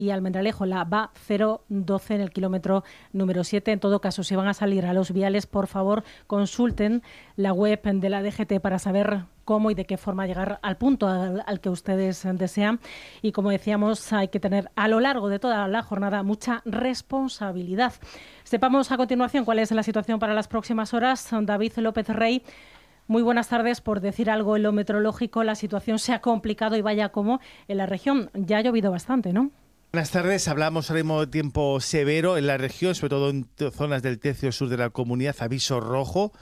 y Almendralejo, la VA 012 en el kilómetro número 7. En todo caso, si van a salir a los viales, por favor, consulten la web de la DGT para saber cómo y de qué forma llegar al punto al que ustedes desean. Y como decíamos, hay que tener a lo largo de toda la jornada mucha responsabilidad. Sepamos a continuación cuál es la situación para las próximas horas. David López Rey, muy buenas tardes. Por decir algo en lo meteorológico, la situación se ha complicado y vaya como en la región. Ya ha llovido bastante, ¿no? Buenas tardes, hablamos ahora mismo de tiempo severo en la región, sobre todo en zonas del tercio sur de la comunidad, aviso rojo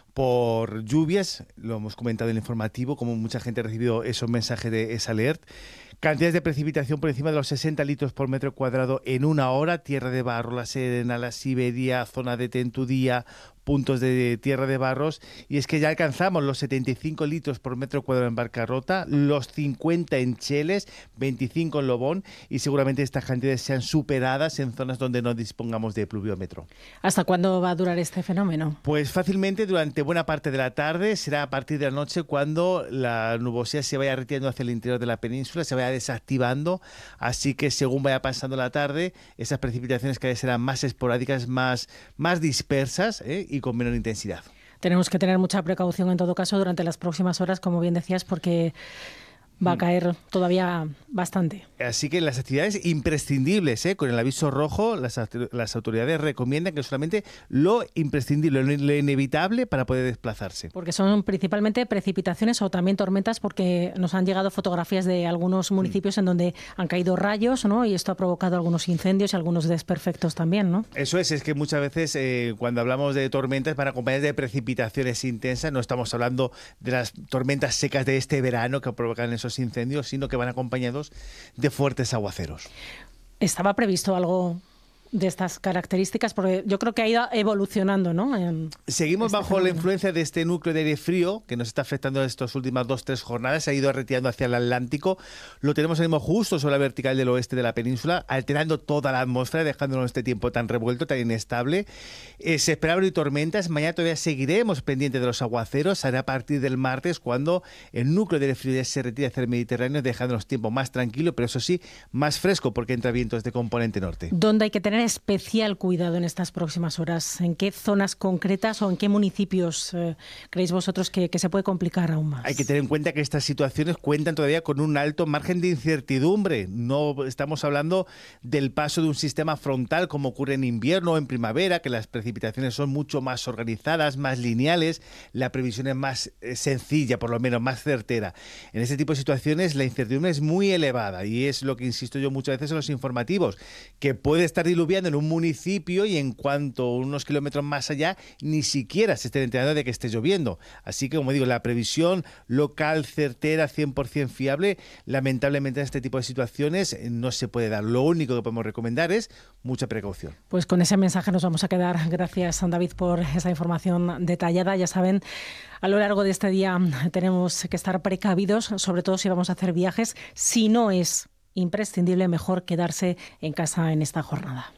por lluvias, lo hemos comentado en el informativo, como mucha gente ha recibido esos mensajes de esa alert. Cantidades de precipitación por encima de los 60 litros por metro cuadrado en una hora, Tierra de Barro, La Serena, la Siberia, zona de Tentudía, puntos de Tierra de Barros, y es que ya alcanzamos los 75 litros por metro cuadrado en Barcarrota, los 50 en Cheles, 25 en Lobón, y seguramente estas cantidades sean superadas en zonas donde no dispongamos de pluviómetro. ¿Hasta cuándo va a durar este fenómeno? Pues fácilmente durante buena parte de la tarde, será a partir de la noche cuando la nubosidad se vaya retirando hacia el interior de la península, se vaya desactivando, así que según vaya pasando la tarde, esas precipitaciones cada vez serán más esporádicas, más dispersas, y con menor intensidad. Tenemos que tener mucha precaución en todo caso durante las próximas horas, como bien decías, porque va a caer todavía bastante. Así que las actividades imprescindibles, con el aviso rojo, las autoridades recomiendan que solamente lo imprescindible, lo inevitable para poder desplazarse. Porque son principalmente precipitaciones o también tormentas, porque nos han llegado fotografías de algunos municipios en donde han caído rayos, ¿no? Y esto ha provocado algunos incendios y algunos desperfectos también, ¿no? Eso es que muchas veces cuando hablamos de tormentas van acompañadas de precipitaciones intensas, no estamos hablando de las tormentas secas de este verano que provocan esos incendios, sino que van acompañados de fuertes aguaceros. ¿Estaba previsto algo de estas características? Porque yo creo que ha ido evolucionando, ¿no? Seguimos bajo la influencia de este núcleo de aire frío que nos está afectando estas últimas 2-3 jornadas. Se ha ido retirando hacia el Atlántico. Lo tenemos ahora mismo justo sobre la vertical del oeste de la península, alterando toda la atmósfera, dejándonos este tiempo tan revuelto, tan inestable. Se esperaban hoy tormentas. Mañana todavía seguiremos pendientes de los aguaceros. Será a partir del martes cuando el núcleo de aire frío ya se retira hacia el Mediterráneo, dejándonos tiempo más tranquilo, pero eso sí, más fresco, porque entra vientos de componente norte. ¿Dónde hay que tener especial cuidado en estas próximas horas? ¿En qué zonas concretas o en qué municipios creéis vosotros que se puede complicar aún más? Hay que tener en cuenta que estas situaciones cuentan todavía con un alto margen de incertidumbre. No estamos hablando del paso de un sistema frontal como ocurre en invierno o en primavera, que las precipitaciones son mucho más organizadas, más lineales, la previsión es más sencilla, por lo menos más certera. En este tipo de situaciones la incertidumbre es muy elevada y es lo que insisto yo muchas veces en los informativos, que puede estar diluviando en un municipio y en cuanto unos kilómetros más allá ni siquiera se esté enterando de que esté lloviendo. Así que, como digo, la previsión local certera, 100% fiable, lamentablemente en este tipo de situaciones no se puede dar. Lo único que podemos recomendar es mucha precaución. Pues con ese mensaje nos vamos a quedar. Gracias, David, por esa información detallada. Ya saben, a lo largo de este día tenemos que estar precavidos, sobre todo si vamos a hacer viajes. Si no es imprescindible, mejor quedarse en casa en esta jornada.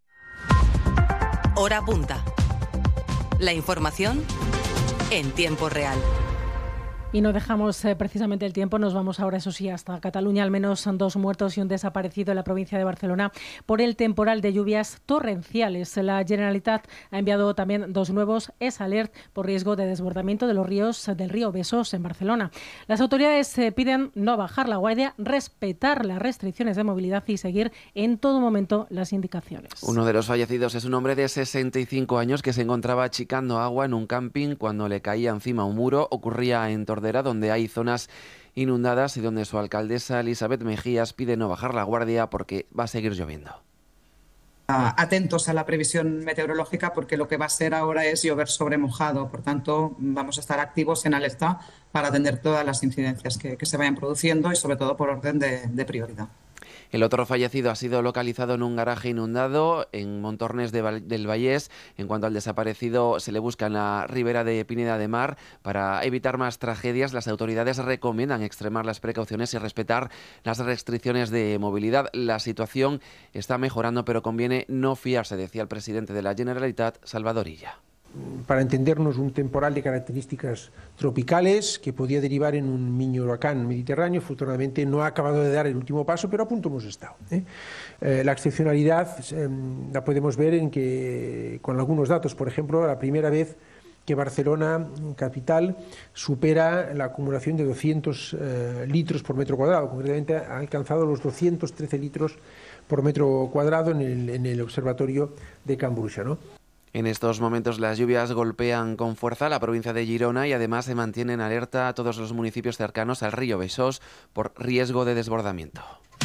Hora punta. La información en tiempo real. Y no dejamos precisamente el tiempo, nos vamos ahora, eso sí, hasta Cataluña. Al menos son 2 muertos y un desaparecido en la provincia de Barcelona por el temporal de lluvias torrenciales. La Generalitat ha enviado también 2 nuevos alert por riesgo de desbordamiento de los ríos del río Besós en Barcelona. Las autoridades piden no bajar la guardia, respetar las restricciones de movilidad y seguir en todo momento las indicaciones. Uno de los fallecidos es un hombre de 65 años que se encontraba achicando agua en un camping cuando le caía encima un muro. Ocurría en Tordera, donde hay zonas inundadas y donde su alcaldesa Elizabeth Mejías pide no bajar la guardia porque va a seguir lloviendo. Atentos a la previsión meteorológica porque lo que va a ser ahora es llover sobre mojado. Por tanto, vamos a estar activos en alerta para atender todas las incidencias que se vayan produciendo y sobre todo por orden de prioridad. El otro fallecido ha sido localizado en un garaje inundado en Montornès del Vallès. En cuanto al desaparecido, se le busca en la ribera de Pineda de Mar. Para evitar más tragedias, las autoridades recomiendan extremar las precauciones y respetar las restricciones de movilidad. La situación está mejorando, pero conviene no fiarse, decía el presidente de la Generalitat, Salvador Illa. Para entendernos, un temporal de características tropicales que podía derivar en un mini huracán mediterráneo. Afortunadamente no ha acabado de dar el último paso, pero a punto hemos estado. La excepcionalidad la podemos ver en que, con algunos datos, por ejemplo, la primera vez que Barcelona, capital, supera la acumulación de 200 litros por metro cuadrado. Concretamente ha alcanzado los 213 litros por metro cuadrado en el observatorio de Can Bruixa, ¿no? En estos momentos las lluvias golpean con fuerza la provincia de Girona y además se mantienen alerta a todos los municipios cercanos al río Besós por riesgo de desbordamiento.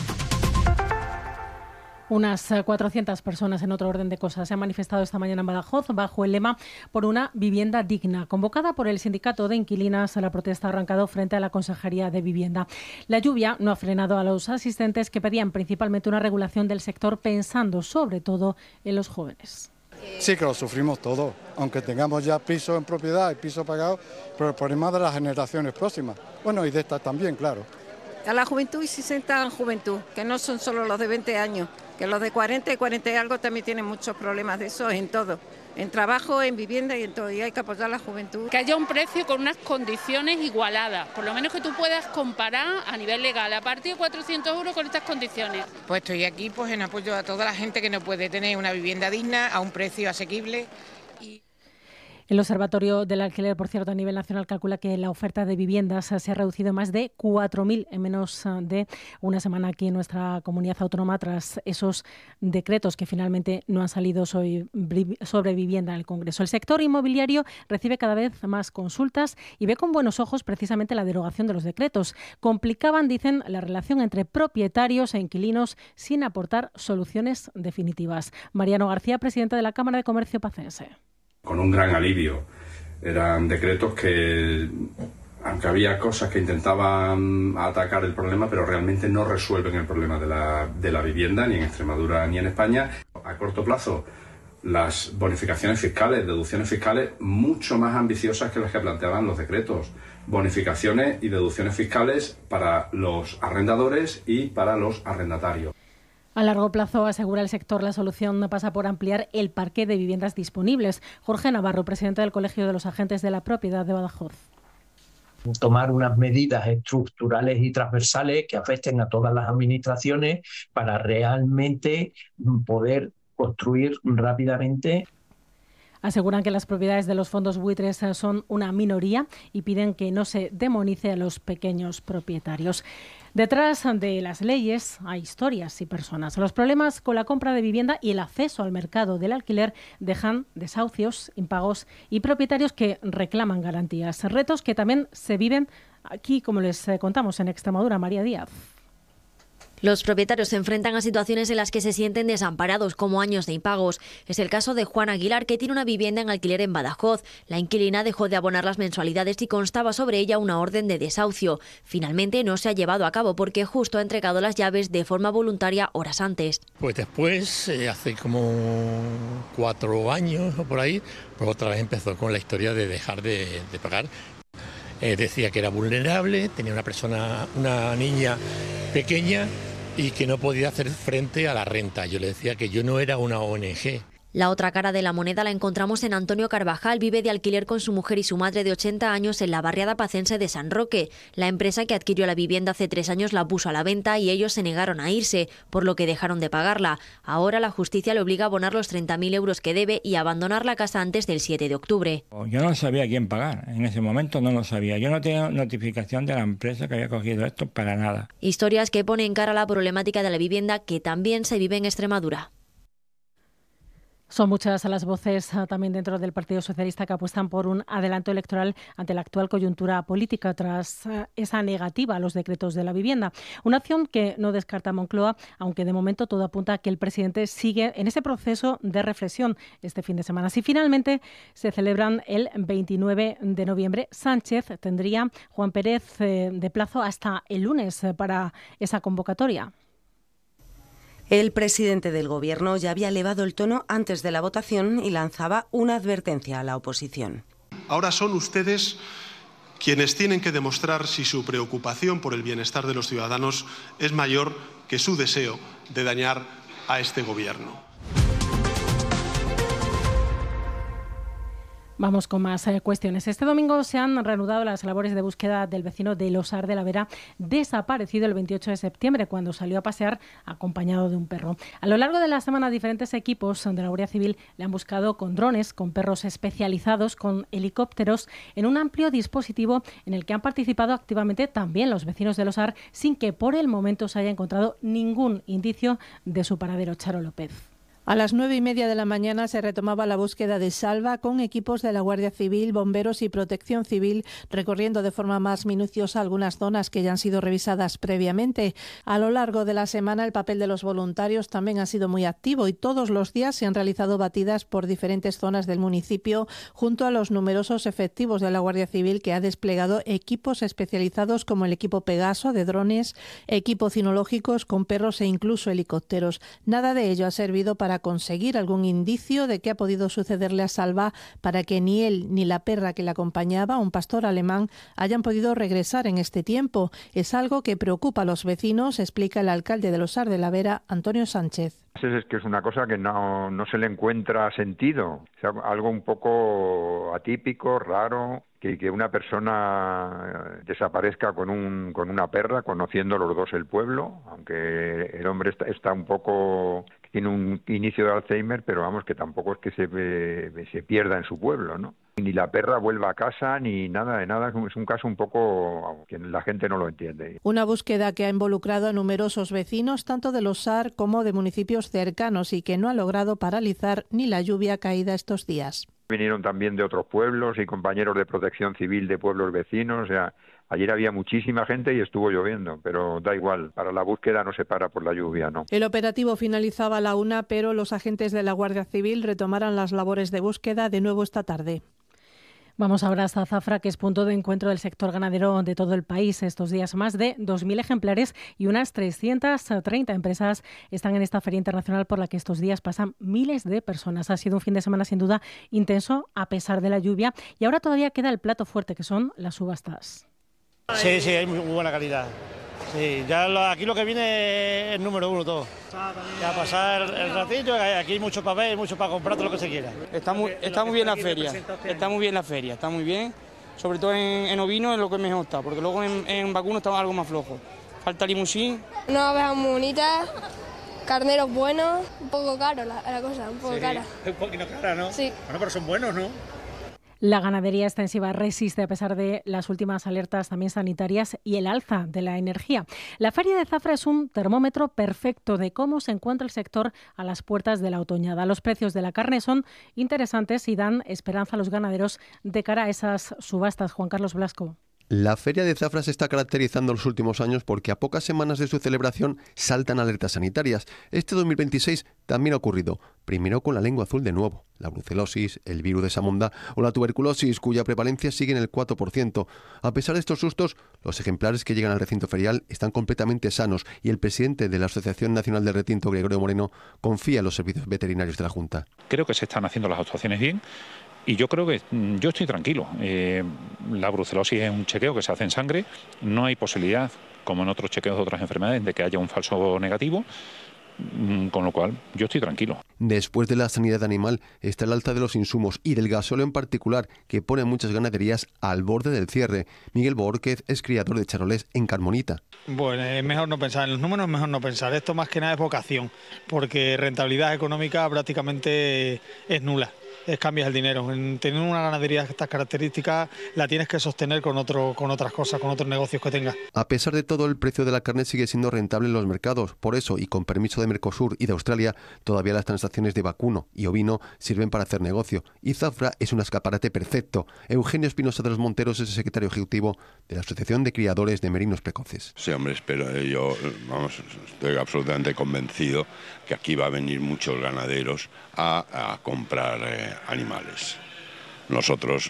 Unas 400 personas, en otro orden de cosas, se han manifestado esta mañana en Badajoz bajo el lema por una vivienda digna. Convocada por el sindicato de inquilinas, la protesta ha arrancado frente a la Consejería de Vivienda. La lluvia no ha frenado a los asistentes, que pedían principalmente una regulación del sector, pensando sobre todo en los jóvenes. Sí que lo sufrimos todo, aunque tengamos ya piso en propiedad y piso pagado, pero el problema de las generaciones próximas. Bueno, y de estas también, claro. A la juventud y 60 en juventud, que no son solo los de 20 años, que los de 40 y 40 y algo también tienen muchos problemas de eso en todo. En trabajo, en vivienda y en todo, y hay que apoyar a la juventud. Que haya un precio con unas condiciones igualadas, por lo menos que tú puedas comparar a nivel legal, a partir de 400 euros con estas condiciones. Pues estoy aquí pues en apoyo a toda la gente que no puede tener una vivienda digna a un precio asequible. El Observatorio del Alquiler, por cierto, a nivel nacional calcula que la oferta de viviendas se ha reducido más de 4.000 en menos de una semana aquí en nuestra comunidad autónoma, tras esos decretos que finalmente no han salido sobre vivienda en el Congreso. El sector inmobiliario recibe cada vez más consultas y ve con buenos ojos precisamente la derogación de los decretos. Complicaban, dicen, la relación entre propietarios e inquilinos sin aportar soluciones definitivas. Mariano García, presidente de la Cámara de Comercio Pacense. Con un gran alivio. Eran decretos que, aunque había cosas que intentaban atacar el problema, pero realmente no resuelven el problema de la vivienda, ni en Extremadura ni en España. A corto plazo, las bonificaciones fiscales, deducciones fiscales mucho más ambiciosas que las que planteaban los decretos. Bonificaciones y deducciones fiscales para los arrendadores y para los arrendatarios. A largo plazo, asegura el sector, la solución pasa por ampliar el parque de viviendas disponibles. Jorge Navarro, presidente del Colegio de los Agentes de la Propiedad de Badajoz. Tomar unas medidas estructurales y transversales que afecten a todas las administraciones para realmente poder construir rápidamente. Aseguran que las propiedades de los fondos buitres son una minoría y piden que no se demonice a los pequeños propietarios. Detrás de las leyes hay historias y personas. Los problemas con la compra de vivienda y el acceso al mercado del alquiler dejan desahucios, impagos y propietarios que reclaman garantías. Retos que también se viven aquí, como les contamos, en Extremadura. María Díaz. Los propietarios se enfrentan a situaciones en las que se sienten desamparados, como años de impagos. Es el caso de Juan Aguilar, que tiene una vivienda en alquiler en Badajoz. La inquilina dejó de abonar las mensualidades y constaba sobre ella una orden de desahucio. Finalmente no se ha llevado a cabo porque justo ha entregado las llaves de forma voluntaria horas antes. Pues después, hace como 4 años o por ahí, pues otra vez empezó con la historia de dejar de pagar. Decía que era vulnerable, tenía una niña pequeña y que no podía hacer frente a la renta. Yo le decía que yo no era una ONG. La otra cara de la moneda la encontramos en Antonio Carvajal. Vive de alquiler con su mujer y su madre de 80 años en la barriada pacense de San Roque. La empresa que adquirió la vivienda hace 3 años la puso a la venta y ellos se negaron a irse, por lo que dejaron de pagarla. Ahora la justicia le obliga a abonar los 30.000 euros que debe y a abandonar la casa antes del 7 de octubre. Yo no sabía quién pagar. En ese momento no lo sabía. Yo no tenía notificación de la empresa que había cogido esto para nada. Historias que ponen en cara la problemática de la vivienda que también se vive en Extremadura. Son muchas las voces también dentro del Partido Socialista que apuestan por un adelanto electoral ante la actual coyuntura política tras esa negativa a los decretos de la vivienda. Una acción que no descarta Moncloa, aunque de momento todo apunta a que el presidente sigue en ese proceso de reflexión este fin de semana. Si finalmente se celebran el 29 de noviembre, Sánchez tendría, Juan Pérez, de plazo hasta el lunes para esa convocatoria. El presidente del Gobierno ya había elevado el tono antes de la votación y lanzaba una advertencia a la oposición. Ahora son ustedes quienes tienen que demostrar si su preocupación por el bienestar de los ciudadanos es mayor que su deseo de dañar a este Gobierno. Vamos con más cuestiones. Este domingo se han reanudado las labores de búsqueda del vecino de Losar de la Vera, desaparecido el 28 de septiembre, cuando salió a pasear acompañado de un perro. A lo largo de la semana, diferentes equipos de la Guardia Civil le han buscado con drones, con perros especializados, con helicópteros, en un amplio dispositivo en el que han participado activamente también los vecinos de Losar, sin que por el momento se haya encontrado ningún indicio de su paradero. Charo López. A las 9:30 de la mañana se retomaba la búsqueda de Salva con equipos de la Guardia Civil, bomberos y Protección Civil, recorriendo de forma más minuciosa algunas zonas que ya han sido revisadas previamente. A lo largo de la semana el papel de los voluntarios también ha sido muy activo y todos los días se han realizado batidas por diferentes zonas del municipio junto a los numerosos efectivos de la Guardia Civil, que ha desplegado equipos especializados como el equipo Pegaso de drones, equipo cinológicos con perros e incluso helicópteros. Nada de ello ha servido para conseguir algún indicio de qué ha podido sucederle a Salva, para que ni él ni la perra que le acompañaba, un pastor alemán, hayan podido regresar en este tiempo. Es algo que preocupa a los vecinos, explica el alcalde de Losar de la Vera, Antonio Sánchez. Es que es una cosa que no se le encuentra sentido, o sea, algo un poco atípico, raro, que una persona desaparezca con una perra, conociendo los dos el pueblo, aunque el hombre está un poco, tiene un inicio de Alzheimer, pero vamos, que tampoco es que se pierda en su pueblo, ¿no? Ni la perra vuelva a casa, ni nada de nada. Es un caso un poco que la gente no lo entiende. Una búsqueda que ha involucrado a numerosos vecinos, tanto de Losar como de municipios cercanos, y que no ha logrado paralizar ni la lluvia caída estos días. Vinieron también de otros pueblos y compañeros de Protección Civil de pueblos vecinos. O sea, ayer había muchísima gente y estuvo lloviendo, pero da igual, para la búsqueda no se para por la lluvia, ¿no? El operativo finalizaba a la 1:00, pero los agentes de la Guardia Civil retomarán las labores de búsqueda de nuevo esta tarde. Vamos ahora hasta Zafra, que es punto de encuentro del sector ganadero de todo el país. Estos días más de 2.000 ejemplares y unas 330 empresas están en esta feria internacional por la que estos días pasan miles de personas. Ha sido un fin de semana sin duda intenso a pesar de la lluvia, y ahora todavía queda el plato fuerte, que son las subastas. Sí, hay muy buena calidad. Sí, ya aquí lo que viene es el número uno todo. Ya pasar el ratillo, aquí hay mucho para ver, mucho para comprar, todo lo que se quiera. Está muy bien la feria, está muy bien. Sobre todo en ovino es lo que mejor está, porque luego en vacuno está algo más flojo. Falta limusín. Una oveja muy bonita, carneros buenos, un poco caro la cosa, un poco cara. Un poquito cara, ¿no? Sí. Bueno, pero son buenos, ¿no? La ganadería extensiva resiste a pesar de las últimas alertas también sanitarias y el alza de la energía. La Feria de Zafra es un termómetro perfecto de cómo se encuentra el sector a las puertas de la otoñada. Los precios de la carne son interesantes y dan esperanza a los ganaderos de cara a esas subastas. Juan Carlos Blasco. La Feria de Zafra se está caracterizando en los últimos años porque a pocas semanas de su celebración saltan alertas sanitarias. Este 2026 también ha ocurrido, primero con la lengua azul de nuevo, la brucelosis, el virus de Samonda o la tuberculosis, cuya prevalencia sigue en el 4%. A pesar de estos sustos, los ejemplares que llegan al recinto ferial están completamente sanos y el presidente de la Asociación Nacional del Retinto, Gregorio Moreno, confía en los servicios veterinarios de la Junta. Creo que se están haciendo las actuaciones bien. Y yo creo que yo estoy tranquilo. La brucelosis es un chequeo que se hace en sangre. No hay posibilidad, como en otros chequeos de otras enfermedades, de que haya un falso negativo. Con lo cual, yo estoy tranquilo. Después de la sanidad animal está el alza de los insumos y del gasóleo en particular, que pone a muchas ganaderías al borde del cierre. Miguel Borquez es criador de charolés en Carmonita. Bueno, es mejor no pensar en los números, es mejor no pensar. Esto más que nada es vocación, porque rentabilidad económica prácticamente es nula. Cambias el dinero. En tener una ganadería de estas características la tienes que sostener con otras cosas, con otros negocios que tengas. A pesar de todo, el precio de la carne sigue siendo rentable en los mercados. Por eso, y con permiso de Mercosur y de Australia, todavía las transacciones de vacuno y ovino sirven para hacer negocio. Y Zafra es un escaparate perfecto. Eugenio Espinosa de los Monteros es el secretario ejecutivo de la Asociación de Criadores de Merinos Precoces. Sí, hombre, yo estoy absolutamente convencido que aquí va a venir muchos ganaderos a comprar animales. Nosotros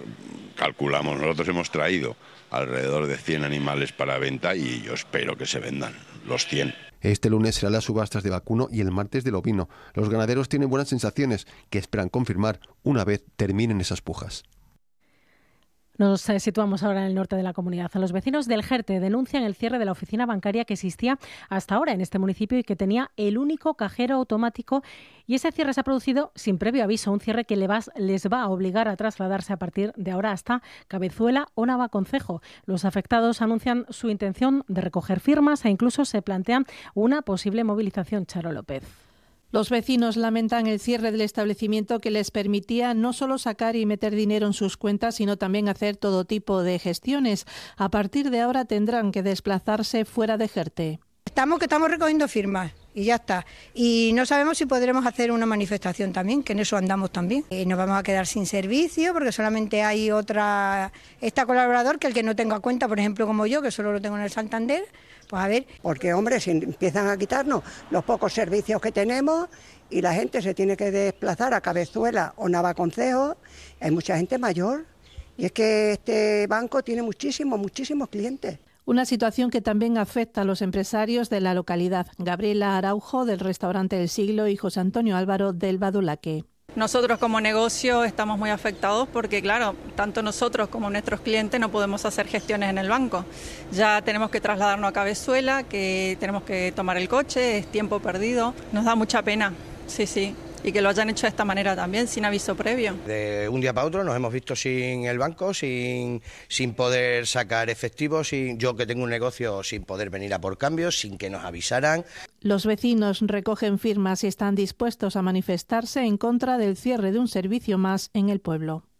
hemos traído alrededor de 100 animales para venta y yo espero que se vendan los 100. Este lunes serán las subastas de vacuno y el martes del ovino. Los ganaderos tienen buenas sensaciones que esperan confirmar una vez terminen esas pujas. Nos situamos ahora en el norte de la comunidad. Los vecinos del Jerte denuncian el cierre de la oficina bancaria que existía hasta ahora en este municipio y que tenía el único cajero automático, y ese cierre se ha producido sin previo aviso, un cierre que les va a obligar a trasladarse a partir de ahora hasta Cabezuela o Navaconcejo. Los afectados anuncian su intención de recoger firmas e incluso se plantean una posible movilización. Charo López. Los vecinos lamentan el cierre del establecimiento que les permitía no solo sacar y meter dinero en sus cuentas, sino también hacer todo tipo de gestiones. A partir de ahora tendrán que desplazarse fuera de Jerte. Estamos recogiendo firmas y ya está. Y no sabemos si podremos hacer una manifestación también, que en eso andamos también. Nos vamos a quedar sin servicio porque solamente hay está colaborador que el que no tenga cuenta, por ejemplo, como yo, que solo lo tengo en el Santander. Pues a ver. Porque, hombre, si empiezan a quitarnos los pocos servicios que tenemos y la gente se tiene que desplazar a Cabezuela o Navaconcejo, hay mucha gente mayor. Y es que este banco tiene muchísimos clientes. Una situación que también afecta a los empresarios de la localidad. Gabriela Araujo, del restaurante El Siglo, y José Antonio Álvaro, del Badulaque. Nosotros como negocio estamos muy afectados porque, claro, tanto nosotros como nuestros clientes no podemos hacer gestiones en el banco. Ya tenemos que trasladarnos a Cabezuela, que tenemos que tomar el coche, es tiempo perdido. Nos da mucha pena, sí. Y que lo hayan hecho de esta manera también, sin aviso previo. De un día para otro nos hemos visto sin el banco, sin poder sacar efectivo, yo que tengo un negocio sin poder venir a por cambios, sin que nos avisaran. Los vecinos recogen firmas y están dispuestos a manifestarse en contra del cierre de un servicio más en el pueblo.